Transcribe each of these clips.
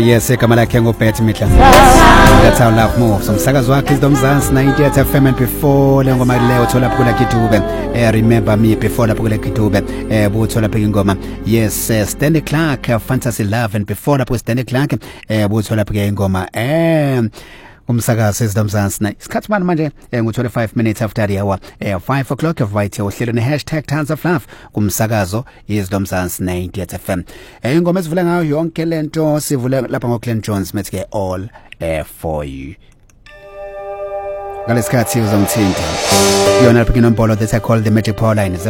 Yes, igama lakhe nguBeth Mihla. That's how love moves. Umsakazo wakhe iZomzansi 98 FM and before le ngoma leyo uthola phula Kitube. Remember me before lapho kule Kitube. Buthola phela ingoma. Yes, Stanley Clark, Fantasy Love, and before lapho Stanley Clark buthola phela ingoma. Umsakazo iZomzansi isikhathi manje ngo-25 minutes after the hour 5 o'clock right here uhlelo ne #Tons of Love kumsakazo iZomzansi 98 FM. Ingoma esivula ngayo yonke lento sivule lapha ngoClan Jones methi ke all for you. Ngalesikhathi uzongithinta yona lapha inombolo that I call the Magic Power Line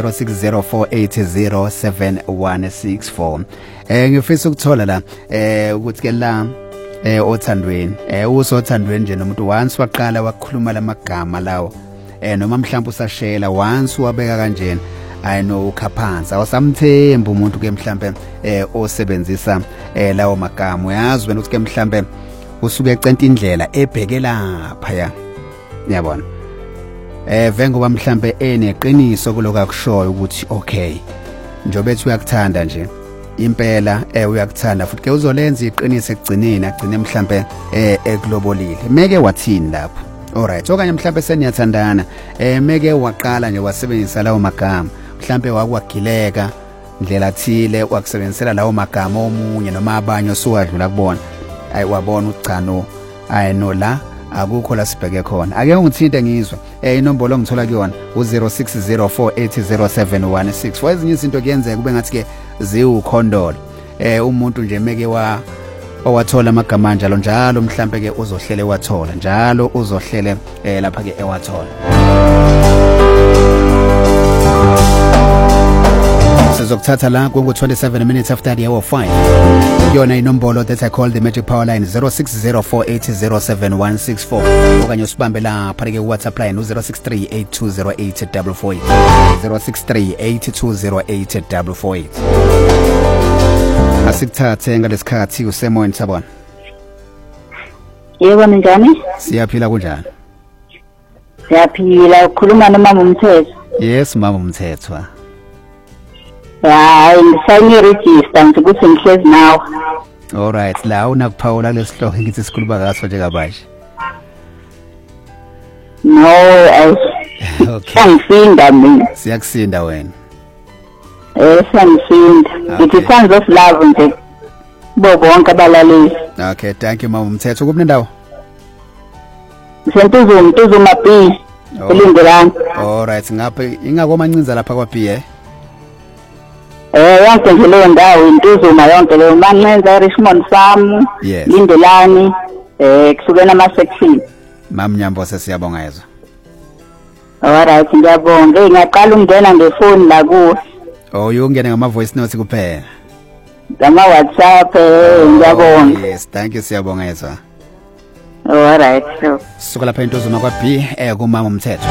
0604807164. Ngifisa ukuthola la ukuthi ke la othandweni usothandweni nje nomuntu once waqala wakhuluma lamagama lawo noma mhlawumbe usashela once wabeka kanjena I know ukhaphansi awusamthemba umuntu ke mhlawumbe osebenzisa lawo magama uyazi wena ukuthi ke mhlawumbe usuke ecenta indlela ebheke lapha ya yabona vengoba mhlawumbe eneqiniso kuloku akushoyo ukuthi okay njobe ethi uyakuthanda nje impela uyakuthanda futhi ke uzolenza iqinise ekugcineni agcine mhlambe eklobolile meke wathini lapho alright okanye mhlambe seniyathandana meke waqala nje wasebenzisa lawo magama mhlambe wakwagileka indlela thile wakusebenzisela lawo magama omunye noma abanye osuwadlula kubona ayi wabona uChano ayi no la akukho la sibheke khona ake ungithinte ngizwa inombolo ngithola kuyona u0604807164 ezinye izinto kuyenzeka kube ngathi ke ziwukhondolo umuntu nje meke owathola amagama njalo mhlambe ke uzohlele wathola njalo uzohlele lapha ke ewathola sizokuthatha la ku-27 minutes after the hour 5 yona inombolo that I call the Magic Power Line 0604807164 okanye usibambe lapha ke WhatsApp line u0638208448 0638208448 asikuthathe ngalesikhathi usemoyeni sabona yebo njani siyaphila kunjani siyaphila ukhuluma nomama uMthetho yes mama uMthetho hayi ngisayini register ukuthi ngihlezi nawe alright la unakuphawula lesihloko ngithi sikhuluma ngaso njengabasha no okay ngisinda mina siyakusinda wena siyangisinda ngithi Tons of Love nje bonke abalaleli okay thank you mama uMthetho kuphi nendawo Mtuzuma B elindelana alright ngapha ingakomancinza lapha kwaB yonke nje leyo ndawo intuzuma yonke leyo Mancenza Richmond Farm Lindelani kusukela ama section Mam Nyambo siyabonga yezo alright ngiyabonga ngiyaqala ungena ngefoni la kuwe uyongena ngama voice notes kuphela ngama WhatsApp ngiyabonga yes thank you siyabonga yezo alright suka lapha intuzuma kwaB kumama uMthetho